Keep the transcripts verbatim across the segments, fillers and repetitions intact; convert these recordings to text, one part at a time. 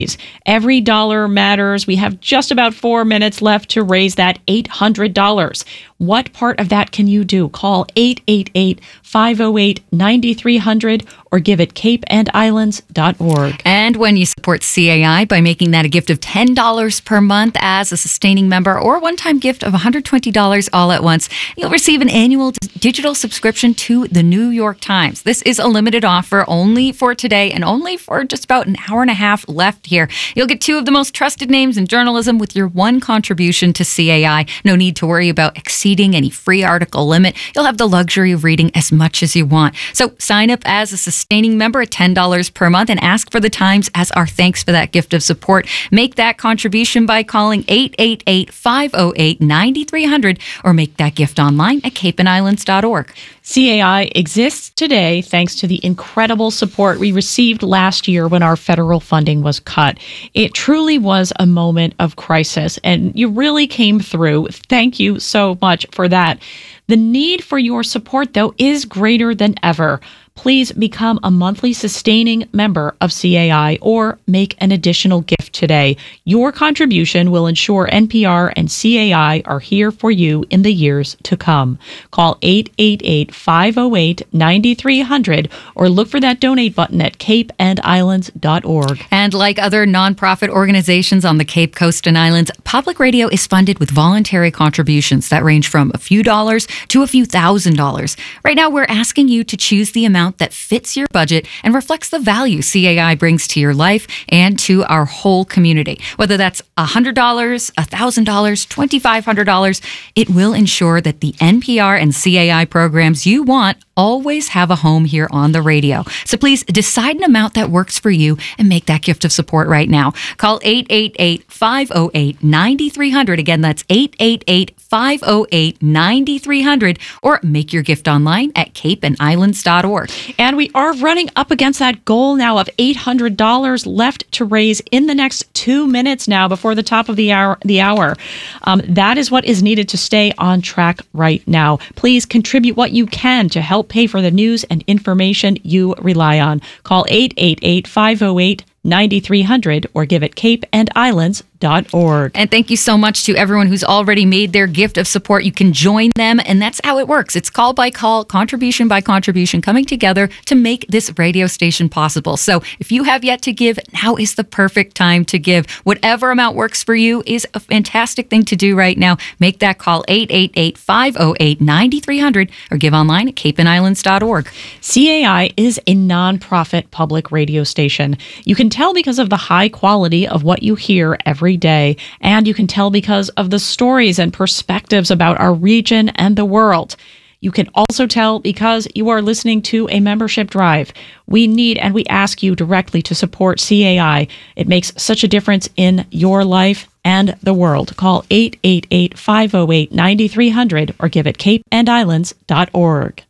Every dollar matters. We have just about four minutes left to raise that eight hundred dollars. What part of that can you do? Call eight eight eight, five oh eight, nine three hundred or give at cape and islands dot org. And when you support C A I by making that a gift of ten dollars per month as a sustaining member or a one-time gift of one hundred twenty dollars all at once, you'll receive an annual digital subscription to the New York Times. This is a limited offer only for today and only for just about an hour and a half left here. You'll get two of the most trusted names in journalism with your one contribution to C A I. No need to worry about exceeding any free article limit. You'll have the luxury of reading as much as you want. So sign up as a sustaining member at ten dollars per month and ask for the Times as our thanks for that gift of support. Make that contribution by calling eight eight eight, five oh eight, nine three hundred or make that gift online at cape and islands dot org. C A I exists today thanks to the incredible support we received last year when our federal funding was cut. It truly was a moment of crisis, and you really came through. Thank you so much for that. The need for your support, though, is greater than ever. Please become a monthly sustaining member of C A I or make an additional gift today. Your contribution will ensure N P R and C A I are here for you in the years to come. Call eight eight eight, five oh eight, nine three hundred or look for that donate button at cape and islands dot org. And like other nonprofit organizations on the Cape Coast and Islands, public radio is funded with voluntary contributions that range from a few dollars to a few thousand dollars. Right now, we're asking you to choose the amount that fits your budget and reflects the value C A I brings to your life and to our whole community. Whether that's one hundred dollars, one thousand dollars, two thousand five hundred dollars, it will ensure that the N P R and C A I programs you want always have a home here on the radio. So please decide an amount that works for you and make that gift of support right now. Call eight eight eight, five oh eight, nine three hundred. Again, that's eight eight eight, five oh eight, nine three hundred or make your gift online at cape and islands dot org. And we are running up against that goal now of eight hundred dollars left to raise in the next two minutes now before the top of the hour. The hour. Um, that is what is needed to stay on track right now. Please contribute what you can to help pay for the news and information you rely on. Call eight eight eight, five oh eight, nine three hundred or give at cape and islands dot org. And thank you so much to everyone who's already made their gift of support. You can join them, and that's how it works. It's call by call, contribution by contribution, coming together to make this radio station possible. So if you have yet to give, now is the perfect time to give. Whatever amount works for you is a fantastic thing to do right now. Make that call eight eight eight, five oh eight, nine three hundred or give online at cape and islands dot org. C A I is a nonprofit public radio station. You can tell because of the high quality of what you hear every day, and you can tell because of the stories and perspectives about our region and the world. You can also tell because you are listening to a membership drive. We need and we ask you directly to support C A I. It makes such a difference in your life and the world. Call eight eight eight, five oh eight, nine three hundred or give at cape and islands dot org.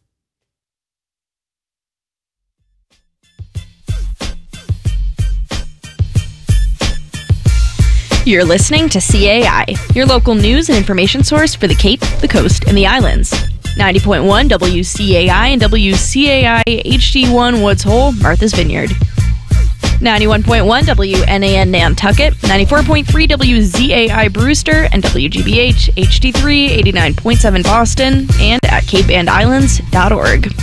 You're listening to C A I, your local news and information source for the Cape, the Coast, and the Islands. ninety point one W C A I and W C A I H D one Woods Hole, Martha's Vineyard. ninety-one point one W N A N Nantucket, ninety-four point three W Z A I Brewster, and W G B H H D three, eighty-nine point seven Boston, and at cape and islands dot org.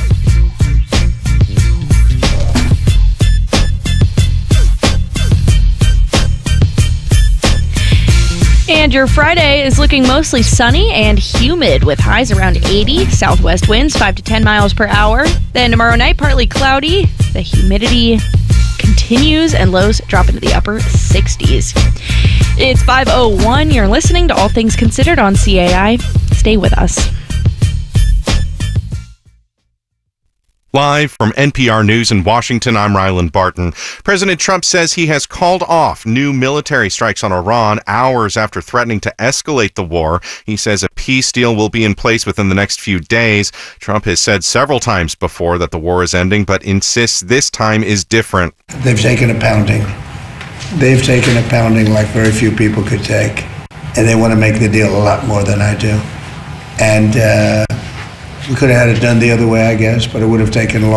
And your Friday is looking mostly sunny and humid with highs around eighty, southwest winds five to ten miles per hour. Then tomorrow night, partly cloudy. The humidity continues and lows drop into the upper sixties. It's five oh one. You're listening to All Things Considered on C A I. Stay with us. Live from N P R News in Washington, I'm Ryland Barton. President Trump says he has called off new military strikes on Iran hours after threatening to escalate the war. He says a peace deal will be in place within the next few days. Trump has said several times before that the war is ending, but insists this time is different. They've taken a pounding. They've taken a pounding like very few people could take. And they want to make the deal a lot more than I do. And, uh... we could have had it done the other way, I guess, but it would have taken longer.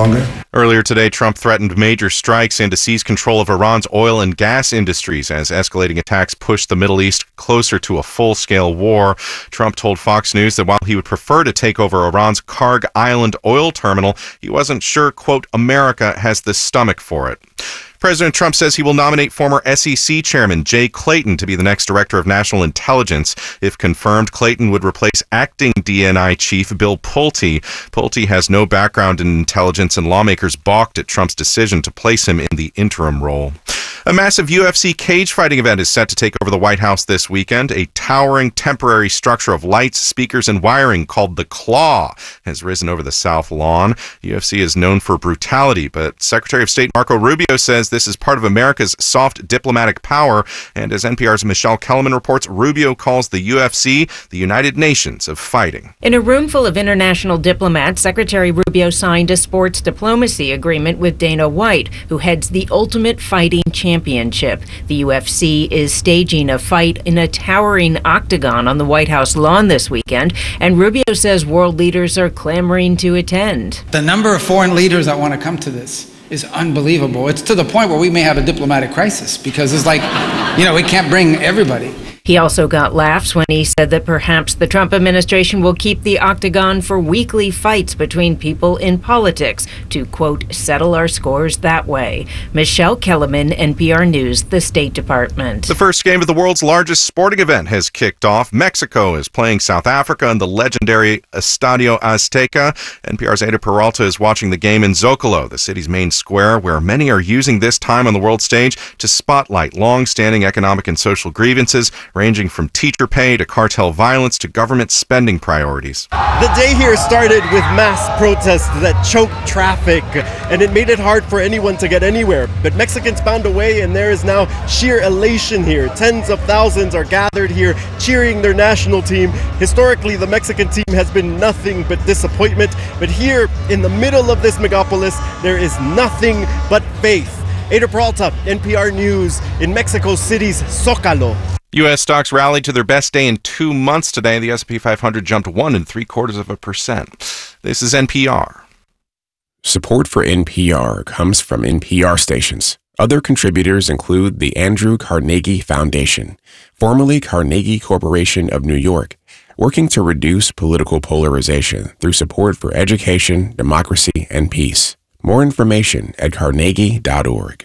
Earlier today, Trump threatened major strikes and to seize control of Iran's oil and gas industries as escalating attacks pushed the Middle East closer to a full-scale war. Trump told Fox News that while he would prefer to take over Iran's Karg Island oil terminal, he wasn't sure, quote, America has the stomach for it. President Trump says he will nominate former S E C Chairman Jay Clayton to be the next Director of National Intelligence. If confirmed, Clayton would replace acting D N I Chief Bill Pulte. Pulte has no background in intelligence, and lawmakers balked at Trump's decision to place him in the interim role. A massive U F C cage fighting event is set to take over the White House this weekend. A towering temporary structure of lights, speakers, and wiring called the Claw has risen over the South Lawn. U F C is known for brutality, but Secretary of State Marco Rubio says this is part of America's soft diplomatic power. And as N P R's Michelle Kellerman reports, Rubio calls the U F C the United Nations of fighting. In a room full of international diplomats, Secretary Rubio signed a sports diplomacy agreement with Dana White, who heads the Ultimate Fighting Championship. The U F C is staging a fight in a towering octagon on the White House lawn this weekend, and Rubio says world leaders are clamoring to attend. The number of foreign leaders that want to come to this is unbelievable. It's to the point where we may have a diplomatic crisis because it's like, you know, we can't bring everybody. He also got laughs when he said that perhaps the Trump administration will keep the octagon for weekly fights between people in politics to, quote, settle our scores that way. Michelle Kellerman, N P R News, the State Department. The first game of the world's largest sporting event has kicked off. Mexico is playing South Africa in the legendary Estadio Azteca. N P R's Ada Peralta is watching the game in Zocalo, the city's main square, where many are using this time on the world stage to spotlight long-standing economic and social grievances, ranging from teacher pay to cartel violence to government spending priorities. The day here started with mass protests that choked traffic, and it made it hard for anyone to get anywhere. But Mexicans found a way, and there is now sheer elation here. Tens of thousands are gathered here cheering their national team. Historically, the Mexican team has been nothing but disappointment, but here in the middle of this megapolis, there is nothing but faith. Ada Peralta, N P R News, in Mexico City's Zócalo. U S stocks rallied to their best day in two months today. The S and P five hundred jumped one and three quarters of a percent. This is N P R. Support for N P R comes from N P R stations. Other contributors include the Andrew Carnegie Foundation, formerly Carnegie Corporation of New York, working to reduce political polarization through support for education, democracy, and peace. More information at carnegie dot org.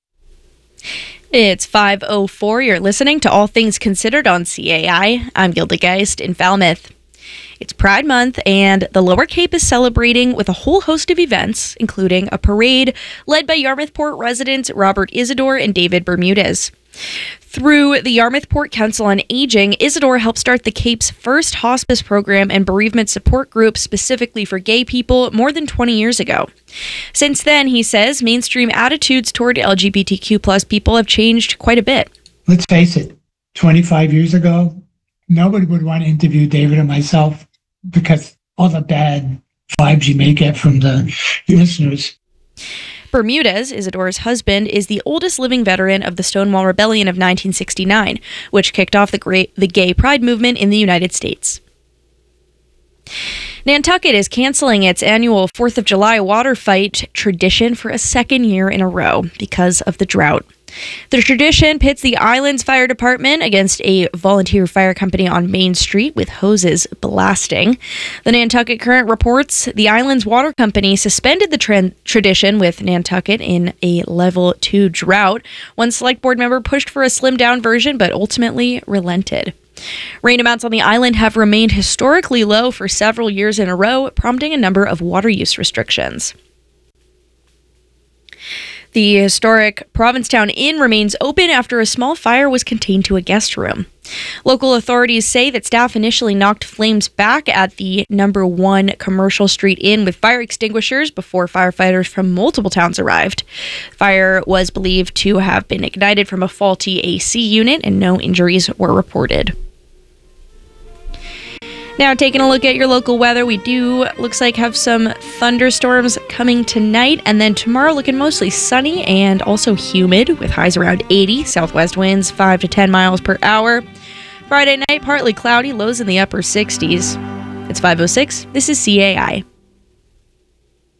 It's five oh four. You're listening to All Things Considered on C A I. I'm Gilda Geist in Falmouth. It's Pride Month, and the Lower Cape is celebrating with a whole host of events, including a parade led by Yarmouth Port residents Robert Isidore and David Bermudez. Through the Yarmouth Port Council on Aging, Isidore helped start the Cape's first hospice program and bereavement support group specifically for gay people more than twenty years ago. Since then, he says, mainstream attitudes toward L G B T Q plus people have changed quite a bit. Let's face it, twenty-five years ago, nobody would want to interview David and myself because all the bad vibes you may get from the listeners. Bermudez, Isidore's husband, is the oldest living veteran of the Stonewall Rebellion of nineteen sixty-nine, which kicked off the, great, the gay pride movement in the United States. Nantucket is canceling its annual fourth of July water fight tradition for a second year in a row because of the drought. The tradition pits the island's fire department against a volunteer fire company on Main Street with hoses blasting. The Nantucket Current reports the island's water company suspended the tra- tradition with Nantucket in a level two drought. One select board member pushed for a slimmed down version, but ultimately relented. Rain amounts on the island have remained historically low for several years in a row, prompting a number of water use restrictions. The historic Provincetown Inn remains open after a small fire was contained to a guest room. Local authorities say that staff initially knocked flames back at the number one Commercial Street Inn with fire extinguishers before firefighters from multiple towns arrived. Fire was believed to have been ignited from a faulty A C unit, and no injuries were reported. Now, taking a look at your local weather, we do, looks like, have some thunderstorms coming tonight, and then tomorrow looking mostly sunny and also humid with highs around eighty, southwest winds five to ten miles per hour. Friday night, partly cloudy, lows in the upper sixties. It's five oh six. This is C A I.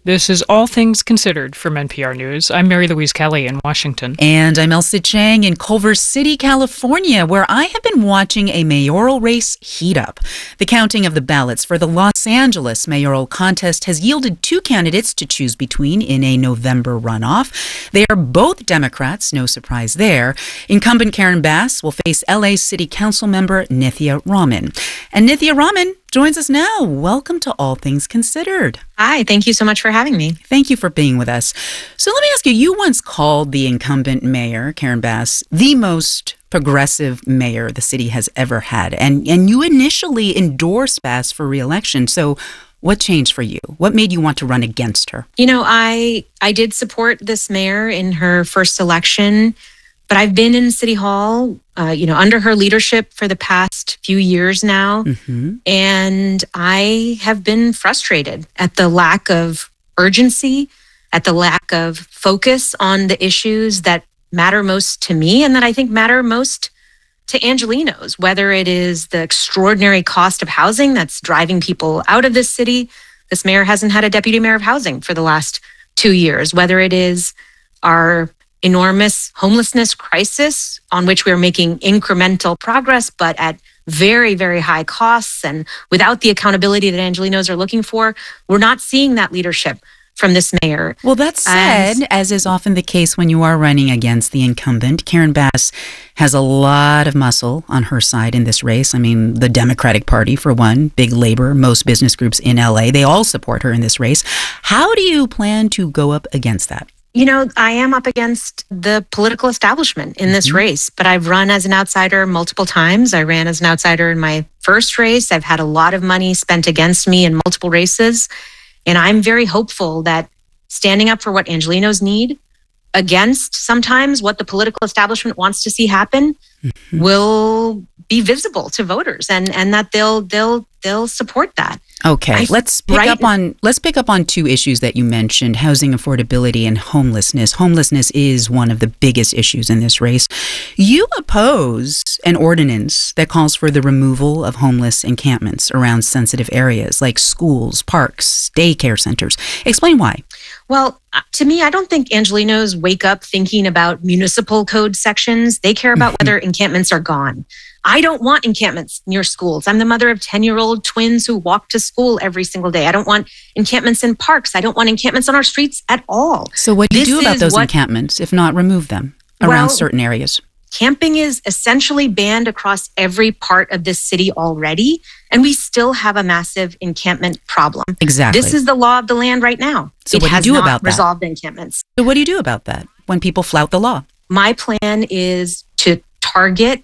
This is All Things Considered from N P R News. I'm Mary Louise Kelly in Washington. And I'm Elsa Chang in Culver City, California, where I have been watching a mayoral race heat up. The counting of the ballots for the Los Angeles mayoral contest has yielded two candidates to choose between in a November runoff. They are both Democrats, no surprise there. Incumbent Karen Bass will face L A City Council member Nithya Raman. And Nithya Raman joins us now. Welcome to All Things Considered. Hi, thank you so much for having me. Thank you for being with us. So let me ask you, you once called the incumbent mayor, Karen Bass, the most progressive mayor the city has ever had. And, and you initially endorsed Bass for re-election. So what changed for you? What made you want to run against her? You know, I I did support this mayor in her first election, but I've been in City Hall, uh, you know, under her leadership for the past few years now. Mm-hmm. And I have been frustrated at the lack of urgency, at the lack of focus on the issues that matter most to me and that I think matter most to Angelenos, whether it is the extraordinary cost of housing that's driving people out of this city. This mayor hasn't had a deputy mayor of housing for the last two years, whether it is our enormous homelessness crisis on which we're making incremental progress, but at very, very high costs and without the accountability that Angelenos are looking for. We're not seeing that leadership from this mayor. Well, that said, as, as is often the case when you are running against the incumbent, Karen Bass has a lot of muscle on her side in this race. I mean, the Democratic Party, for one, big labor, most business groups in L A, they all support her in this race. How do you plan to go up against that? You know, I am up against the political establishment in this mm-hmm. race, but I've run as an outsider multiple times. I ran as an outsider in my first race. I've had a lot of money spent against me in multiple races. And I'm very hopeful that standing up for what Angelenos need against sometimes what the political establishment wants to see happen mm-hmm. will be visible to voters and, and that they'll they'll they'll support that. Okay, I, let's pick right? up on let's pick up on two issues that you mentioned: housing affordability and homelessness. Homelessness is one of the biggest issues in this race. You oppose an ordinance that calls for the removal of homeless encampments around sensitive areas like schools, parks, daycare centers. Explain why. Well, to me, I don't think Angelenos wake up thinking about municipal code sections. They care about mm-hmm. whether encampments are gone. I don't want encampments near schools. I'm the mother of ten-year-old twins who walk to school every single day. I don't want encampments in parks. I don't want encampments on our streets at all. So what do you this do about those what, encampments, if not remove them around well, certain areas? Camping is essentially banned across every part of this city already, and we still have a massive encampment problem. Exactly. This is the law of the land right now. So it what do you has do not about that? Resolved encampments. So what do you do about that when people flout the law? My plan is to target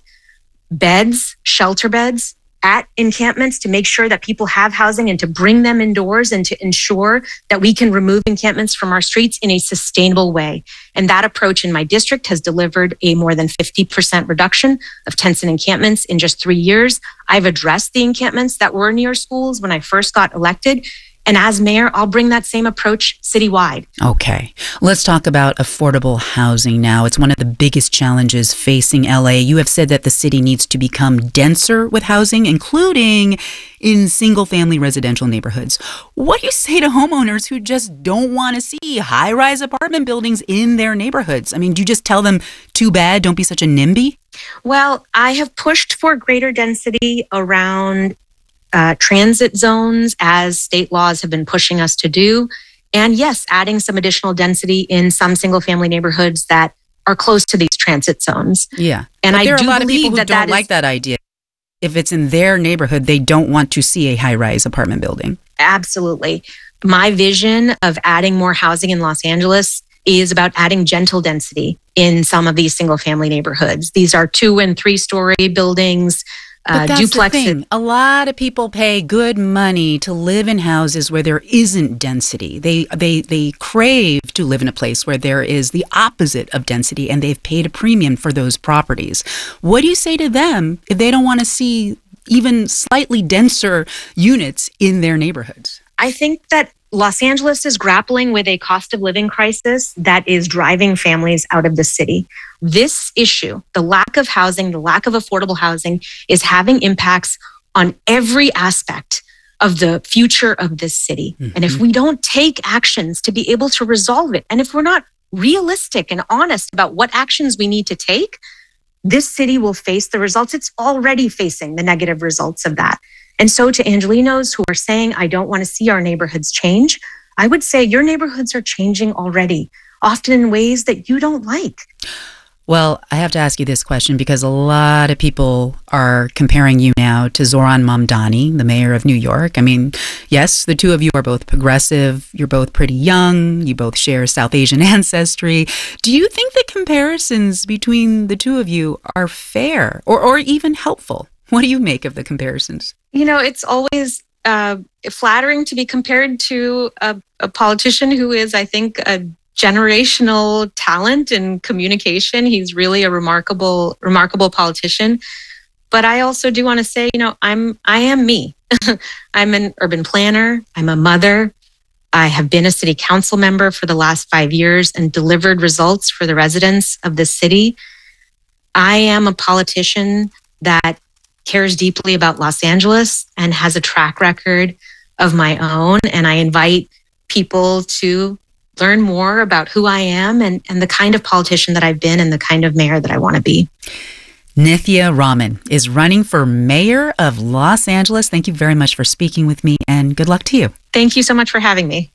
beds, shelter beds at encampments to make sure that people have housing and to bring them indoors and to ensure that we can remove encampments from our streets in a sustainable way. And that approach in my district has delivered a more than fifty percent reduction of tents and encampments in just three years. I've addressed the encampments that were near schools when I first got elected. And as mayor, I'll bring that same approach citywide. Okay. Let's talk about affordable housing now. It's one of the biggest challenges facing L A. You have said that the city needs to become denser with housing, including in single-family residential neighborhoods. What do you say to homeowners who just don't want to see high-rise apartment buildings in their neighborhoods? I mean, do you just tell them, too bad, don't be such a NIMBY? Well, I have pushed for greater density around Uh, transit zones, as state laws have been pushing us to do. And yes, adding some additional density in some single family neighborhoods that are close to these transit zones. Yeah. And but I there do are a lot of believe people who that don't that like is, that idea. If it's in their neighborhood, they don't want to see a high-rise apartment building. Absolutely. My vision of adding more housing in Los Angeles is about adding gentle density in some of these single family neighborhoods. These are two and three story buildings. But that's duplexes. the thing. A lot of people pay good money to live in houses where there isn't density. They they they crave to live in a place where there is the opposite of density, and they've paid a premium for those properties. What do you say to them if they don't want to see even slightly denser units in their neighborhoods? I think that Los Angeles is grappling with a cost of living crisis that is driving families out of the city. This issue, the lack of housing, the lack of affordable housing, is having impacts on every aspect of the future of this city. Mm-hmm. And if we don't take actions to be able to resolve it, and if we're not realistic and honest about what actions we need to take, this city will face the results. It's already facing the negative results of that. And so to Angelenos who are saying, I don't want to see our neighborhoods change, I would say your neighborhoods are changing already, often in ways that you don't like. Well, I have to ask you this question because a lot of people are comparing you now to Zohran Mamdani, the mayor of New York. I mean, yes, the two of you are both progressive. You're both pretty young. You both share South Asian ancestry. Do you think the comparisons between the two of you are fair or, or even helpful? What do you make of the comparisons? You know, it's always uh, flattering to be compared to a, a politician who is, I think, a generational talent in communication. He's really a remarkable, remarkable politician. But I also do want to say, you know, I'm, I am me. I'm an urban planner. I'm a mother. I have been a city council member for the last five years and delivered results for the residents of the city. I am a politician that cares deeply about Los Angeles and has a track record of my own. And I invite people to learn more about who I am and, and the kind of politician that I've been and the kind of mayor that I want to be. Nithya Raman is running for mayor of Los Angeles. Thank you very much for speaking with me and good luck to you. Thank you so much for having me.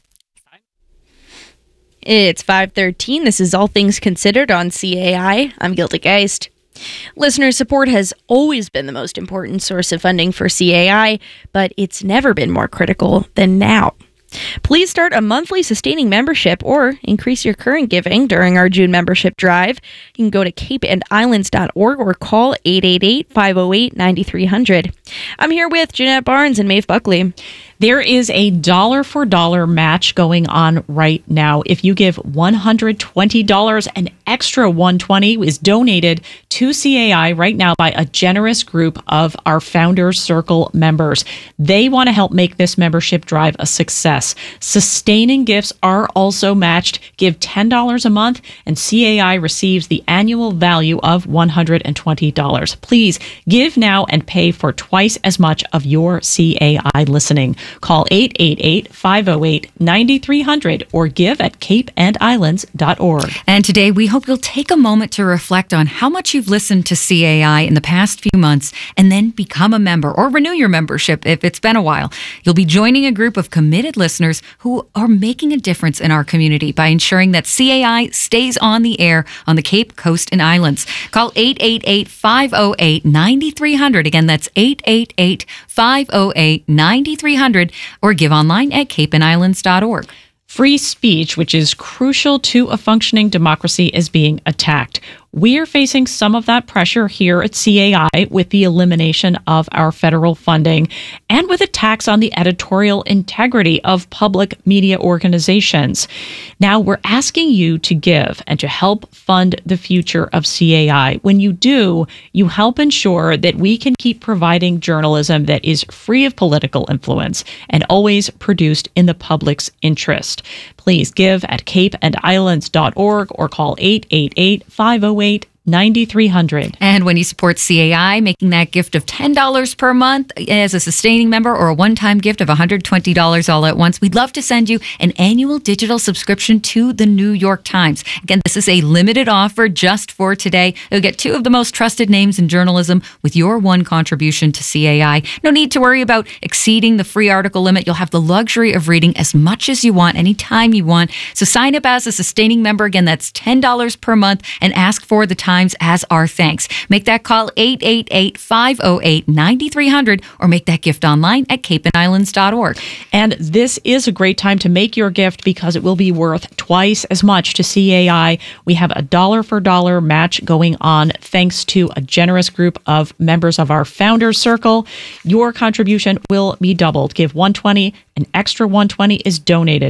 It's five thirteen. This is All Things Considered on C A I. I'm Gilda Geist. Listener support has always been the most important source of funding for C A I, but it's never been more critical than now. Please start a monthly sustaining membership or increase your current giving during our June membership drive. You can go to cape and islands dot org or call eight eight eight, five oh eight, nine three hundred. I'm here with Jeanette Barnes and Maeve Buckley. There is a dollar for dollar match going on right now. If you give one hundred twenty dollars, an extra one hundred twenty dollars is donated to C A I right now by a generous group of our Founders Circle members. They want to help make this membership drive a success. Sustaining gifts are also matched. Give ten dollars a month and C A I receives the annual value of one hundred twenty dollars. Please give now and pay for twice as much of your C A I listening. Call eight eight eight, five oh eight, nine three hundred or give at cape and islands dot org. And today we hope you'll take a moment to reflect on how much you've listened to C A I in the past few months and then become a member or renew your membership if it's been a while. You'll be joining a group of committed listeners who are making a difference in our community by ensuring that C A I stays on the air on the Cape Coast and Islands. Call eight eight eight, five oh eight, nine three hundred. Again, that's eight eight eight, five oh eight, nine three hundred or give online at cape and islands dot org. Free speech, which is crucial to a functioning democracy, is being attacked. We are facing some of that pressure here at C A I with the elimination of our federal funding and with attacks on the editorial integrity of public media organizations. Now, we're asking you to give and to help fund the future of C A I. When you do, you help ensure that we can keep providing journalism that is free of political influence and always produced in the public's interest. Please give at cape and islands dot org or call eight eight eight, five oh eight, nine three hundred. And when you support C A I, making that gift of ten dollars per month as a sustaining member or a one-time gift of one hundred twenty dollars all at once, we'd love to send you an annual digital subscription to the New York Times. Again, this is a limited offer just for today. You'll get two of the most trusted names in journalism with your one contribution to C A I. No need to worry about exceeding the free article limit. You'll have the luxury of reading as much as you want, anytime you want. So sign up as a sustaining member. Again, that's ten dollars per month and ask for the Times as our thanks. Make that call eight eight eight, five oh eight, nine three hundred or make that gift online at cape and islands dot org. And this is a great time to make your gift because it will be worth twice as much to C A I. We have a dollar for dollar match going on thanks to a generous group of members of our Founders Circle. Your contribution will be doubled. Give one hundred twenty dollars, an extra one hundred twenty dollars is donated.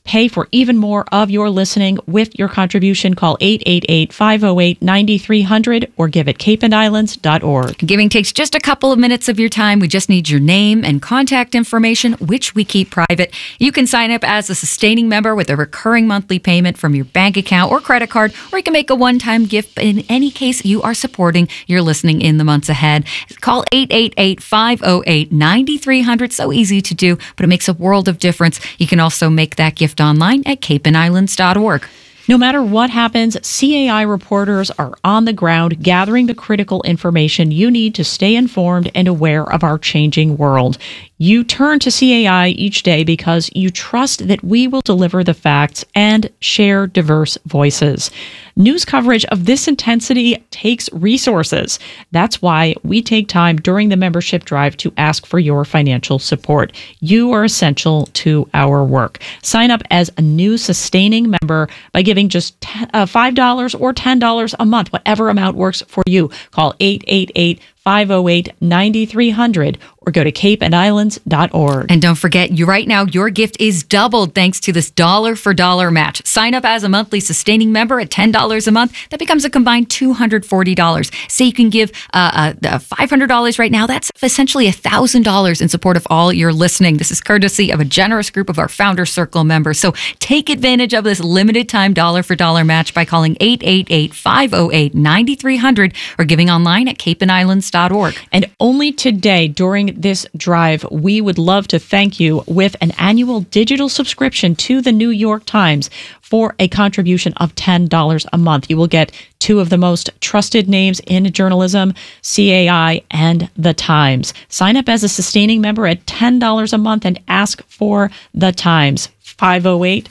Pay for even more of your listening with your contribution. Call eight eight eight, five oh eight, nine three hundred or give at cape and islands dot org. Giving takes just a couple of minutes of your time. We just need your name and contact information, which we keep private. You can sign up as a sustaining member with a recurring monthly payment from your bank account or credit card, or you can make a one-time gift. But in any case, you are supporting your listening in the months ahead. Call eight eight eight, five oh eight, nine three hundred. So easy to do, but it makes a world of difference. You can also make that gift online at cape and islands dot org. No matter what happens, C A I reporters are on the ground gathering the critical information you need to stay informed and aware of our changing world. You turn to C A I each day because you trust that we will deliver the facts and share diverse voices. News coverage of this intensity takes resources. That's why we take time during the membership drive to ask for your financial support. You are essential to our work. Sign up as a new sustaining member by giving just five dollars or ten dollars a month, whatever amount works for you. Call eight eight eight, five oh eight, nine three hundred or go to cape and islands dot org. And don't forget, you right now, your gift is doubled thanks to this dollar for dollar match. Sign up as a monthly sustaining member at ten dollars a month. That becomes a combined two hundred forty dollars. Say you can give uh, uh, five hundred dollars right now. That's essentially one thousand dollars in support of all your listening. This is courtesy of a generous group of our Founder Circle members. So take advantage of this limited time dollar for dollar match by calling eight eight eight, five oh eight, nine three hundred or giving online at cape and islands dot org. And only today, during this drive, we would love to thank you with an annual digital subscription to the New York Times for a contribution of ten dollars a month. You will get two of the most trusted names in journalism, C A I and the Times. Sign up as a sustaining member at ten dollars a month and ask for the Times. five oh eight,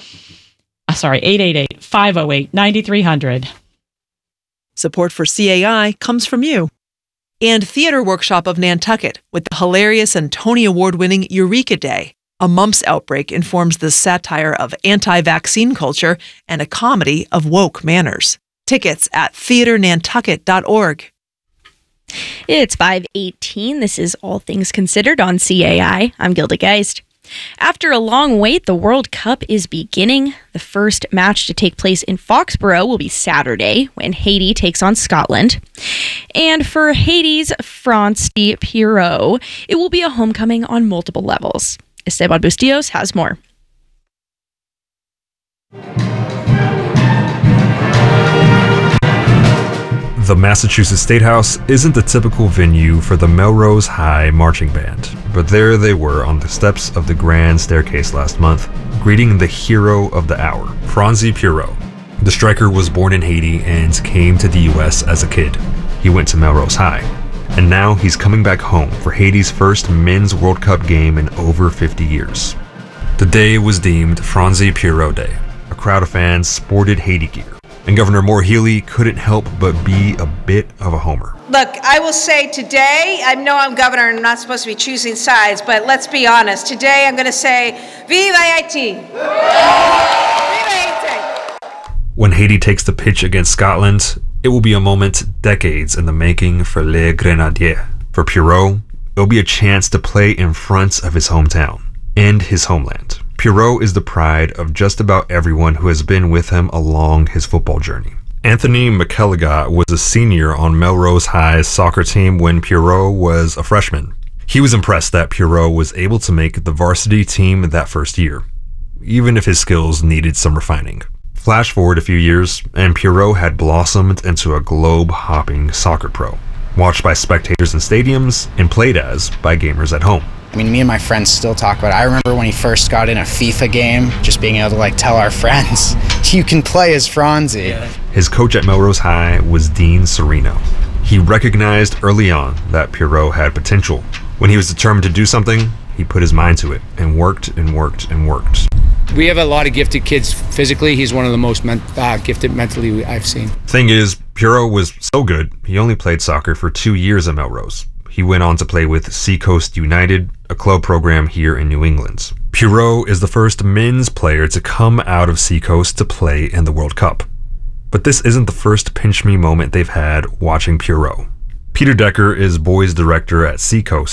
uh, sorry, eight eight eight, five oh eight, nine three hundred. Support for C A I comes from you. And Theater Workshop of Nantucket with the hilarious and Tony Award-winning Eureka Day. A mumps outbreak informs the satire of anti-vaccine culture and a comedy of woke manners. Tickets at theater nantucket dot org. It's five eighteen. This is All Things Considered on C A I. I'm Gilda Geist. After a long wait, the World Cup is beginning. The first match to take place in Foxborough will be Saturday when Haiti takes on Scotland. And for Haiti's Francis Pirot, it will be a homecoming on multiple levels. Esteban Bustillos has more. The Massachusetts State House isn't the typical venue for the Melrose High Marching Band, but there they were on the steps of the Grand Staircase last month, greeting the hero of the hour, Francis Pirot. The striker was born in Haiti and came to the U S as a kid. He went to Melrose High, and now he's coming back home for Haiti's first Men's World Cup game in over fifty years. The day was deemed Francis Pirot Day. A crowd of fans sported Haiti gear, and Governor Maura Healey couldn't help but be a bit of a homer. Look, I will say today, I know I'm governor and I'm not supposed to be choosing sides, but let's be honest. Today I'm going to say, Vive Haiti! Vive Haiti! When Haiti takes the pitch against Scotland, it will be a moment decades in the making for Les Grenadiers. For Pirot, it'll be a chance to play in front of his hometown and his homeland. Pirot is the pride of just about everyone who has been with him along his football journey. Anthony McElligott was a senior on Melrose High's soccer team when Pirot was a freshman. He was impressed that Pirot was able to make the varsity team that first year, even if his skills needed some refining. Flash forward a few years, and Pirot had blossomed into a globe-hopping soccer pro, watched by spectators in stadiums and played as by gamers at home. I mean, me and my friends still talk about it. I remember when he first got in a FIFA game, just being able to like tell our friends, you can play as Franzi. Yeah. His coach at Melrose High was Dean Serino. He recognized early on that Pirot had potential. When he was determined to do something, he put his mind to it and worked and worked and worked. We have a lot of gifted kids physically. He's one of the most men- uh, gifted mentally I've seen. Thing is, Pirot was so good, he only played soccer for two years at Melrose. He went on to play with Seacoast United, a club program here in New England. Pirot is the first men's player to come out of Seacoast to play in the World Cup. But this isn't the first pinch-me moment they've had watching Pirot. Peter Decker is boys director at Seacoast.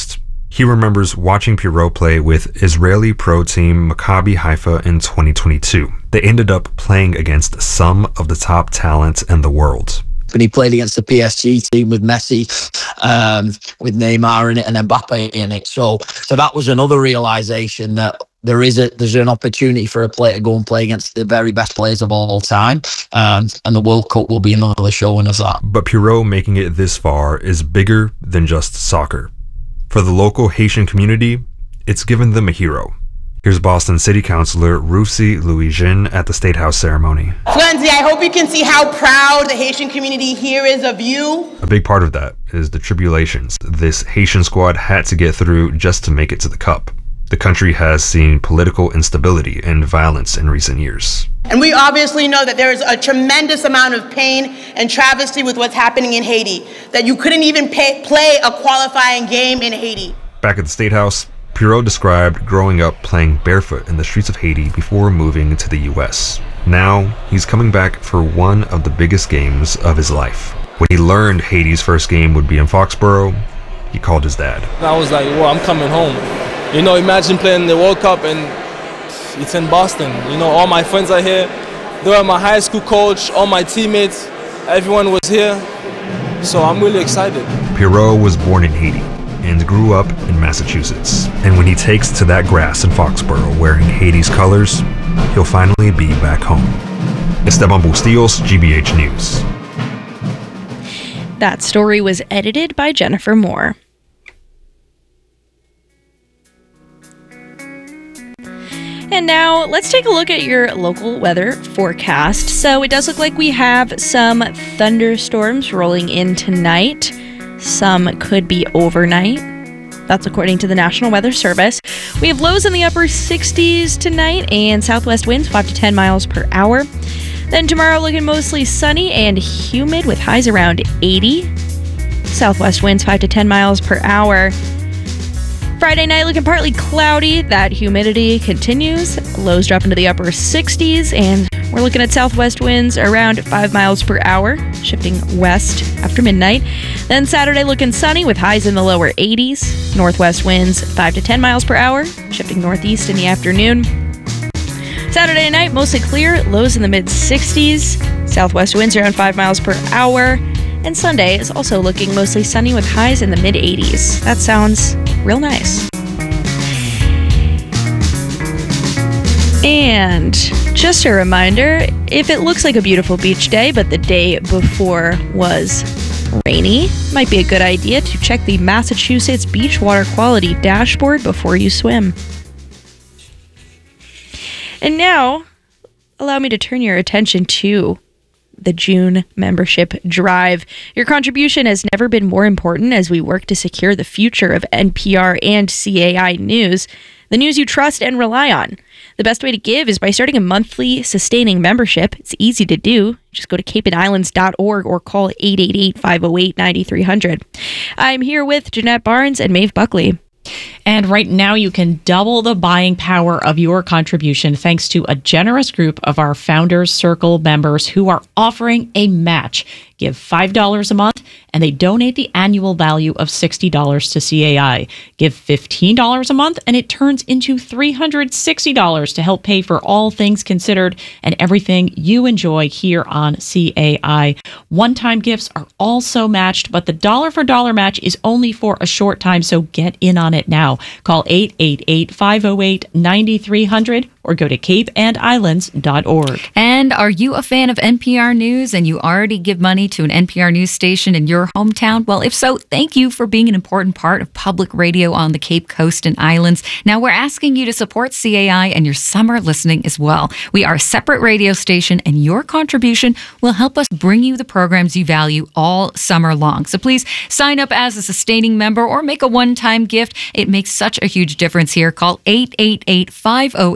He remembers watching Pierrot play with Israeli pro team Maccabi Haifa in twenty twenty-two. They ended up playing against some of the top talent in the world. When he played against the P S G team with Messi, um, with Neymar in it and Mbappe in it. So, so that was another realization that there is a there's an opportunity for a player to go and play against the very best players of all time, um, and the World Cup will be another showing of that. But Pierrot making it this far is bigger than just soccer. For the local Haitian community, it's given them a hero. Here's Boston City Councilor Rusi Louis-Jean at the State House ceremony. Flenzy, I hope you can see how proud the Haitian community here is of you. A big part of that is the tribulations this Haitian squad had to get through just to make it to the Cup. The country has seen political instability and violence in recent years. And we obviously know that there is a tremendous amount of pain and travesty with what's happening in Haiti, that you couldn't even pay, play a qualifying game in Haiti. Back at the State House, Pierrot described growing up playing barefoot in the streets of Haiti before moving to the U S. Now, he's coming back for one of the biggest games of his life. When he learned Haiti's first game would be in Foxborough, he called his dad. I was like, well, I'm coming home. You know, imagine playing the World Cup and it's in Boston. You know, all my friends are here. They were my high school coach, all my teammates, everyone was here. So I'm really excited. Pierrot was born in Haiti and grew up in Massachusetts. And when he takes to that grass in Foxborough wearing Haiti's colors, he'll finally be back home. Esteban Bustillos, G B H News. That story was edited by Jennifer Moore. And now let's take a look at your local weather forecast. So it does look like we have some thunderstorms rolling in tonight. Some could be overnight. That's according to the National Weather Service. We have lows in the upper sixties tonight and southwest winds five to ten miles per hour. Then tomorrow looking mostly sunny and humid with highs around eighty. Southwest winds five to ten miles per hour. Friday night looking partly cloudy. That humidity continues. Lows drop into the upper sixties, and we're looking at southwest winds around five miles per hour, shifting west after midnight. Then Saturday looking sunny with highs in the lower eighties. Northwest winds five to ten miles per hour, shifting northeast in the afternoon. Saturday night mostly clear, lows in the mid sixties. Southwest winds around five miles per hour. And Sunday is also looking mostly sunny with highs in the mid eighties. That sounds real nice. And just a reminder, if it looks like a beautiful beach day, but the day before was rainy, might be a good idea to check the Massachusetts Beach Water Quality Dashboard before you swim. And now, allow me to turn your attention to the June membership drive. Your contribution has never been more important as we work to secure the future of N P R and C A I News, the news you trust and rely on. The best way to give is by starting a monthly sustaining membership. It's easy to do. Just go to cape and islands dot org or call eight eight eight, five oh eight, nine three hundred. I'm here with Jeanette Barnes and Maeve Buckley. And right now you can double the buying power of your contribution thanks to a generous group of our Founders Circle members who are offering a match. Give five dollars a month and they donate the annual value of sixty dollars to C A I. Give fifteen dollars a month and it turns into three hundred sixty dollars to help pay for all things considered and everything you enjoy here on C A I. One-time gifts are also matched, but the dollar for dollar match is only for a short time, so get in on it now. Call eight eight eight, five oh eight, nine three hundred or go to cape and islands dot org. And are you a fan of N P R News and you already give money to an N P R news station in your hometown? Well, if so, thank you for being an important part of public radio on the Cape Coast and Islands. Now we're asking you to support C A I and your summer listening as well. We are a separate radio station and your contribution will help us bring you the programs you value all summer long. So please sign up as a sustaining member or make a one-time gift. It makes such a huge difference here. Call eight eight eight, five oh eight, nine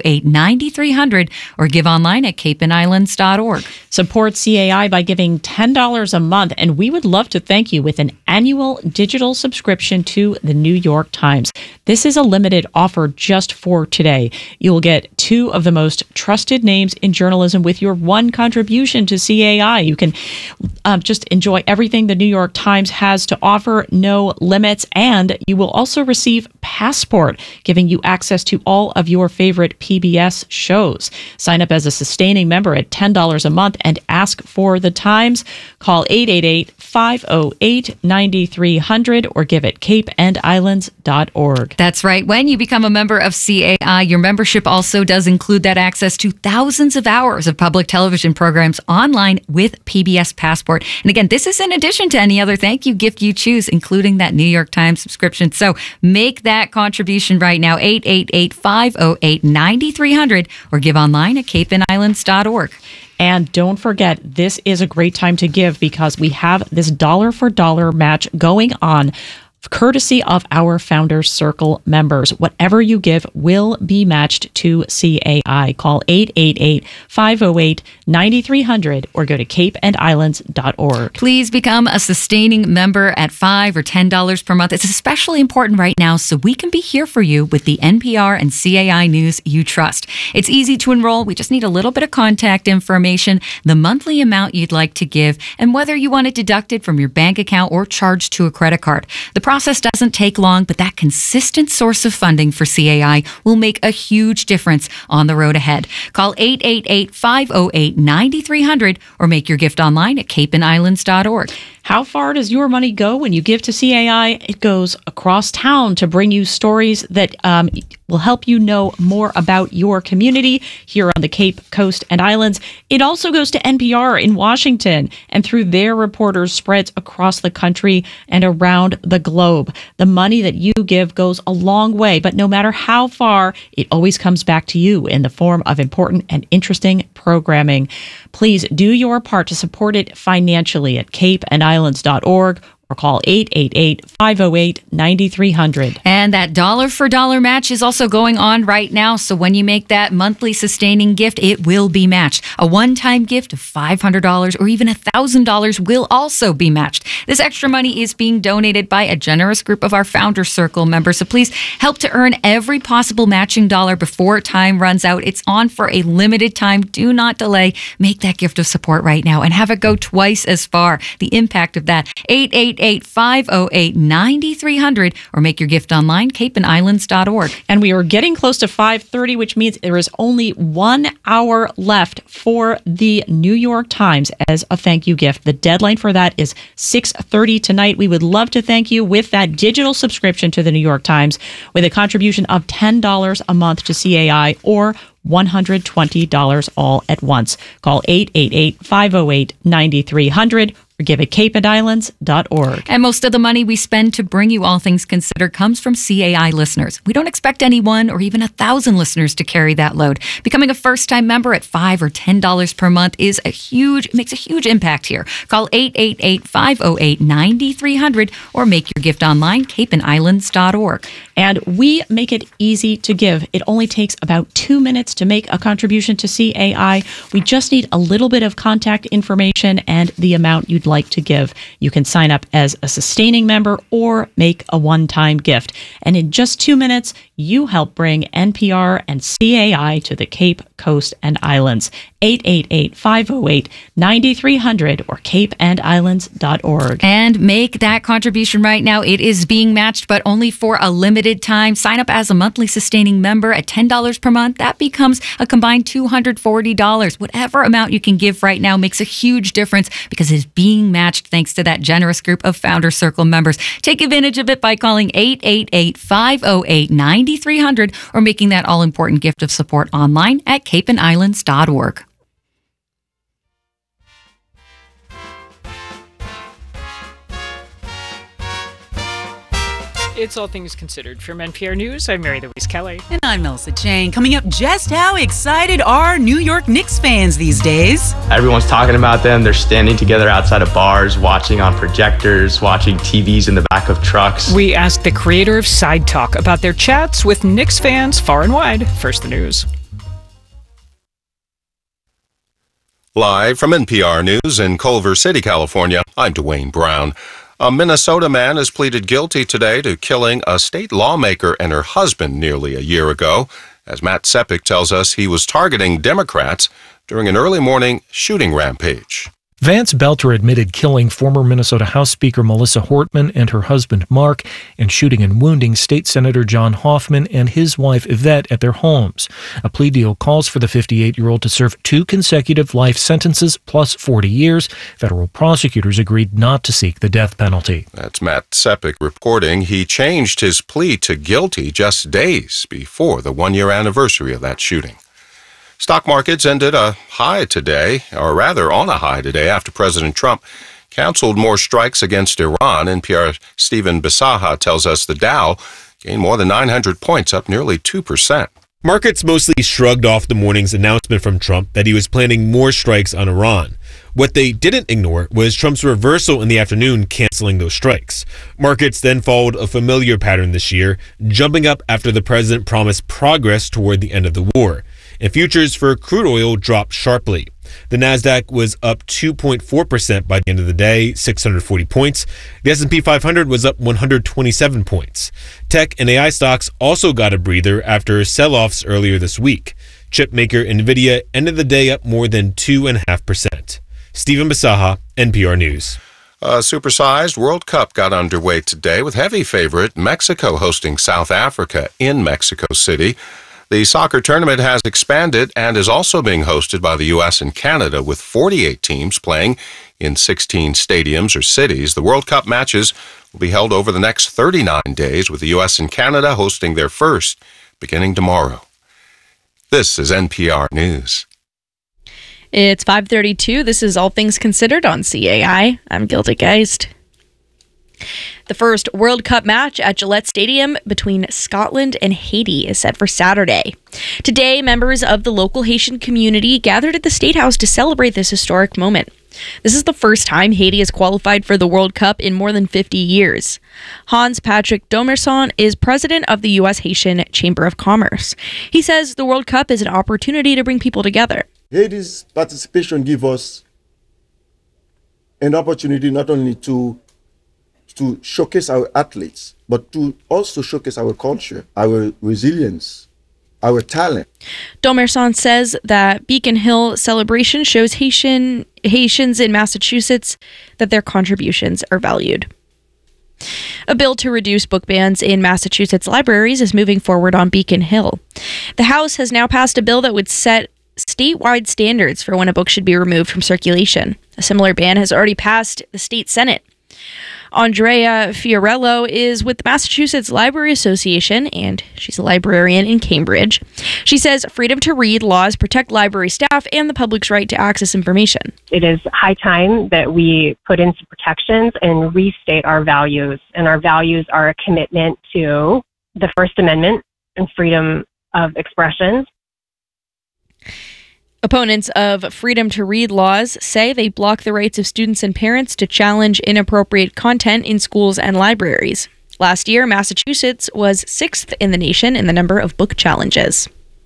ninety-three hundred or give online at cape and islands dot org. Support C A I by giving ten dollars a month, and we would love to thank you with an annual digital subscription to the New York Times. This is a limited offer just for today. You will get two of the most trusted names in journalism with your one contribution to C A I. You can um, just enjoy everything the New York Times has to offer, no limits, and you will also receive Passport, giving you access to all of your favorite P B S shows. Sign up as a sustaining member at ten dollars a month and ask for the Times. Call eight eight eight, five oh eight, nine three hundred or give at cape and islands dot org. That's right. When you become a member of C A I, your membership also does include that access to thousands of hours of public television programs online with P B S Passport. And again, this is in addition to any other thank you gift you choose, including that New York Times subscription. So make that contribution right now, eight eight eight, five oh eight, nine three hundred or give online at cape and islands dot org. And don't forget, this is a great time to give because we have this dollar for dollar match going on, courtesy of our Founders Circle members. Whatever you give will be matched to C A I. Call eight eight eight, five oh eight, nine three hundred or go to cape and islands dot org. Please become a sustaining member at five or ten dollars per month. It's especially important right now so we can be here for you with the N P R and C A I news you trust. It's easy to enroll. We just need a little bit of contact information, the monthly amount you'd like to give, and whether you want it deducted from your bank account or charged to a credit card. The process doesn't take long, but that consistent source of funding for C A I will make a huge difference on the road ahead. Call eight eight eight, five oh eight, nine three hundred or make your gift online at cape and islands dot org. How far does your money go when you give to C A I? It goes across town to bring you stories that um, will help you know more about your community here on the Cape Coast and Islands. It also goes to N P R in Washington and through their reporters spreads across the country and around the globe. The money that you give goes a long way, but no matter how far, it always comes back to you in the form of important and interesting programming. Please do your part to support it financially at cape and islands dot org or call eight eight eight, five oh eight, nine three hundred. And that dollar for dollar match is also going on right now. So when you make that monthly sustaining gift, it will be matched. A one-time gift of five hundred dollars or even one thousand dollars will also be matched. This extra money is being donated by a generous group of our Founders Circle members. So please help to earn every possible matching dollar before time runs out. It's on for a limited time. Do not delay. Make that gift of support right now and have it go twice as far. The impact of that. eight eight eight, five oh eight, nine three hundred or make your gift online, cape and islands dot org. And we are getting close to five thirty, which means there is only one hour left for the New York Times as a thank you gift. The deadline for that is six thirty tonight. We would love to thank you with that digital subscription to the New York Times with a contribution of ten dollars a month to C A I or one hundred twenty dollars all at once. Call eight eight eight, five oh eight, nine three hundred or give at cape and islands dot org. And most of the money we spend to bring you All Things Considered comes from C A I listeners. We don't expect any one or even a thousand listeners to carry that load. Becoming a first-time member at five or ten dollars per month is a huge makes a huge impact here. Call eight eight eight, five oh eight, nine three hundred or make your gift online, cape and islands dot org. And we make it easy to give. It only takes about two minutes to make a contribution to C A I. We just need a little bit of contact information and the amount you'd like to give. You can sign up as a sustaining member or make a one-time gift. And in just two minutes, you help bring N P R and C A I to the Cape Coast and Islands. eight eight eight, five oh eight, nine three hundred or cape and islands dot org. And make that contribution right now. It is being matched, but only for a limited time. Sign up as a monthly sustaining member at ten dollars per month. That becomes a combined two hundred forty dollars. Whatever amount you can give right now makes a huge difference because it's being matched thanks to that generous group of Founders Circle members. Take advantage of it by calling eight eight eight, five oh eight, nine three hundred or making that all-important gift of support online at cape and islands dot org. It's All Things Considered. From N P R News, I'm Mary Louise Kelly. And I'm Melissa Chang. Coming up, just how excited are New York Knicks fans these days? Everyone's talking about them. They're standing together outside of bars, watching on projectors, watching T Vs in the back of trucks. We asked the creator of Side Talk about their chats with Knicks fans far and wide. First, the news. Live from N P R News in Culver City, California, I'm Dwayne Brown. A Minnesota man has pleaded guilty today to killing a state lawmaker and her husband nearly a year ago. As Matt Sepik tells us, he was targeting Democrats during an early morning shooting rampage. Vance Belter admitted killing former Minnesota House Speaker Melissa Hortman and her husband Mark and shooting and wounding State Senator John Hoffman and his wife Yvette at their homes. A plea deal calls for the fifty-eight-year-old to serve two consecutive life sentences plus forty years. Federal prosecutors agreed not to seek the death penalty. That's Matt Sepik reporting. He changed his plea to guilty just days before the one-year anniversary of that shooting. Stock markets ended a high today, or rather on a high today, after President Trump canceled more strikes against Iran. N P R's Stephen Bisaha tells us the Dow gained more than nine hundred points, up nearly two percent. Markets mostly shrugged off the morning's announcement from Trump that he was planning more strikes on Iran. What they didn't ignore was Trump's reversal in the afternoon, canceling those strikes. Markets then followed a familiar pattern this year, jumping up after the president promised progress toward the end of the war. And futures for crude oil dropped sharply. The Nasdaq was up two point four percent by the end of the day, six hundred forty points. The S and P five hundred was up one hundred twenty-seven points. Tech and A I stocks also got a breather after sell-offs earlier this week. Chip maker Nvidia ended the day up more than two point five percent. Stephen Bisaha, N P R News. A supersized World Cup got underway today with heavy favorite Mexico hosting South Africa in Mexico City. The soccer tournament has expanded and is also being hosted by the U S and Canada, with forty-eight teams playing in sixteen stadiums or cities. The World Cup matches will be held over the next thirty-nine days, with the U S and Canada hosting their first beginning tomorrow. This is N P R News. It's five thirty-two. This is All Things Considered on C A I. I'm Gilda Geist. The first World Cup match at Gillette Stadium between Scotland and Haiti is set for Saturday. Today, members of the local Haitian community gathered at the State House to celebrate this historic moment. This is the first time Haiti has qualified for the World Cup in more than fifty years. Hans Patrick Domerson is president of the U S Haitian Chamber of Commerce. He says the World Cup is an opportunity to bring people together. Haiti's participation gives us an opportunity not only to to showcase our athletes, but to also showcase our culture, our resilience, our talent. Domerson says that Beacon Hill celebration shows Haitian Haitians in Massachusetts that their contributions are valued. A bill to reduce book bans in Massachusetts libraries is moving forward on Beacon Hill. The House has now passed a bill that would set statewide standards for when a book should be removed from circulation. A similar ban has already passed the state Senate. Andrea Fiorello is with the Massachusetts Library Association, and she's a librarian in Cambridge. She says freedom to read laws protect library staff and the public's right to access information. It is high time that we put in some protections and restate our values. And our values are a commitment to the First Amendment and freedom of expression. Opponents of freedom to read laws say they block the rights of students and parents to challenge inappropriate content in schools and libraries. Last year, Massachusetts was sixth in the nation in the number of book challenges.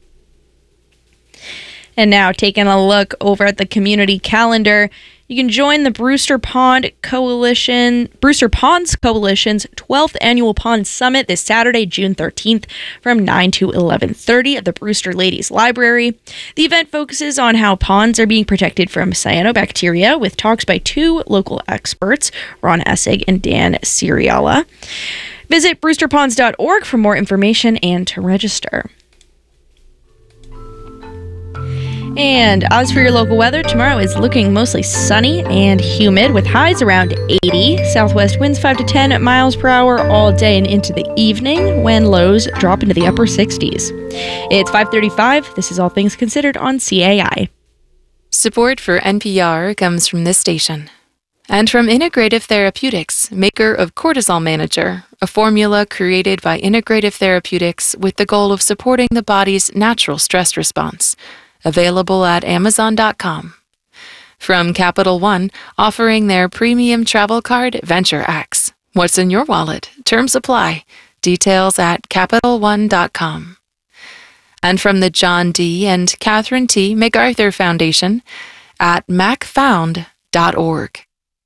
And now, taking a look over at the community calendar, you can join the Brewster Pond Coalition, Brewster Ponds Coalition's twelfth Annual Pond Summit this Saturday, June thirteenth, from nine to eleven thirty at the Brewster Ladies Library. The event focuses on how ponds are being protected from cyanobacteria, with talks by two local experts, Ron Essig and Dan Ciriala. Visit brewster ponds dot org for more information and to register. And as for your local weather, tomorrow is looking mostly sunny and humid with highs around eighty. Southwest winds five to ten miles per hour all day and into the evening, when lows drop into the upper sixties. It's five thirty-five. This is All Things Considered on C A I. Support for N P R comes from this station and from Integrative Therapeutics, maker of Cortisol Manager, a formula created by Integrative Therapeutics with the goal of supporting the body's natural stress response. Available at amazon dot com. From Capital One, offering their premium travel card, Venture X. What's in your wallet? Terms apply. Details at capital one dot com. And from the John D. and Catherine T. MacArthur Foundation, at mac found dot org.